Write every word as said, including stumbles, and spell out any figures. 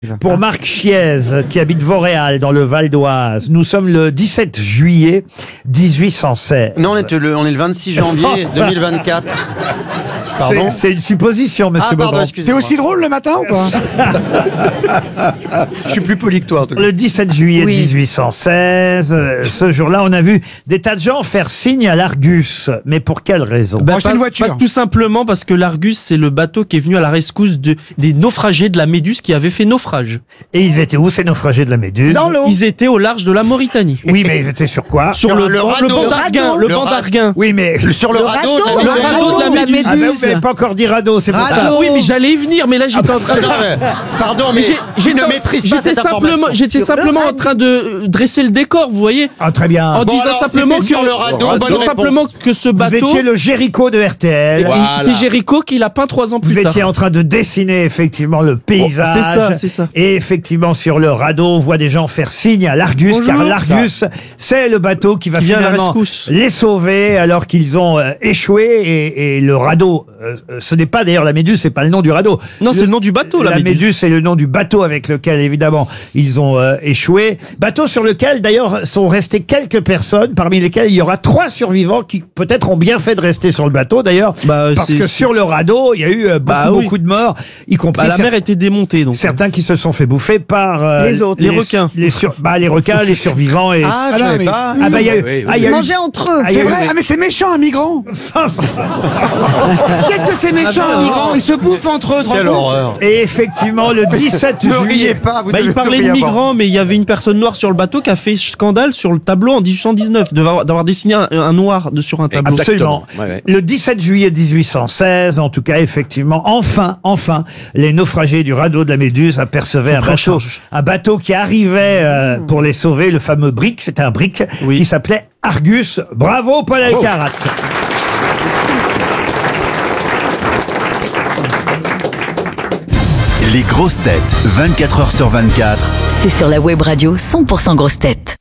Pour Marc Chiez, qui habite Vauréal, dans le Val d'Oise, nous sommes le dix-sept juillet mille huit cent seize. Non, on est le, on est le vingt-six janvier deux mille vingt-quatre. Pardon. C'est, c'est une supposition, monsieur Ah, pardon, Beaugrand. C'est excusez-moi. aussi drôle le matin ou pas? Je suis plus poli que toi, en tout cas. Le dix-sept juillet mille huit cent seize, euh, ce jour-là, on a vu des tas de gens faire signe à l'Argus. Mais pour quelle raison? Bah, acheter une voiture. Parce- tout simplement parce que l'Argus, c'est le bateau qui est venu à la rescousse de, des naufragés de la Méduse qui avaient fait naufrage. Et ils étaient où, ces naufragés de la Méduse? Dans l'eau. Ils étaient au large de la Mauritanie. Oui, mais ils étaient sur quoi? Sur Sur le, le banc- radeau. le banc Le d'Arguin. radeau. Le Le banc radeau. d'Arguin. Oui, mais... Sur le, Le radeau, radeau, t'as- Le radeau de la Méduse. Ah ben, vous n'avez pas encore dit radeau, c'est pour ça. Ah oui, mais j'allais y venir, mais là j'étais en train de... Non, mais- Pardon, mais J'ai- je j'étais- ne maîtrise pas J'étais cette simplement, information. j'étais Sur le simplement en radeau. train de euh, dresser le décor, vous voyez, Ah, très bien. en Bon, disant alors, simplement c'était que sur le radeau, en bonne disant réponse. simplement que ce Vous bateau, étiez le Géricault de R T L. Voilà. c'est Géricault qui l'a peint trois ans plus Vous tard. étiez en train de dessiner effectivement le paysage. Oh, c'est ça, c'est ça. Et effectivement, sur le radeau, on voit des gens faire signe à l'Argus, Bonjour. car l'Argus, c'est le bateau qui va Qui vient à la finalement rescousse. les sauver alors qu'ils ont euh, échoué. Et, et le radeau, euh, euh, ce n'est pas d'ailleurs la Méduse, c'est pas le nom du radeau. Non, c'est le nom du bateau, la Méduse. c'est le nom du bateau avec lequel évidemment ils ont euh, échoué. Bateau sur lequel d'ailleurs sont restées quelques personnes, parmi lesquelles il y aura trois survivants qui peut-être ont bien fait de rester sur le bateau d'ailleurs, Bah, parce c'est- que sur le radeau il y a eu euh, beaucoup Bah oui. beaucoup de morts, y compris Bah, la cer- mer était démontée, donc. certains qui se sont fait bouffer par euh, Les autres. Les requins. les sur- bah les requins, les survivants et Ah, Ah, je non, savais mais- pas. ah bah il y a eu, Oui, ah, il Ils y a se eu- mangeaient entre eux. Ah, il y C'est a eu- vrai? Ah mais c'est méchant un migrant. Qu'est-ce que c'est méchant un migrant? Ils se bouffent entre eux. Quelle horreur. et effectivement le dix-sept Ne riez juillet. pas, vous Bah, devez il parlait plus de rien voir. migrants, mais il y avait une personne noire sur le bateau qui a fait scandale sur le tableau en dix-huit cent dix-neuf, d'avoir d'avoir dessiné un, un noir de, sur un tableau. Absolument. Ouais, ouais. Le dix-sept juillet mille huit cent seize, en tout cas, effectivement, enfin, enfin, les naufragés du radeau de la Méduse apercevaient un pris en bateau, charge. un bateau qui arrivait euh, pour les sauver, le fameux brick, c'était un brick Oui. qui s'appelait Argus. Bravo, Paul Alcarat. Les grosses têtes, vingt-quatre heures sur vingt-quatre. C'est sur la web radio cent pour cent grosses têtes.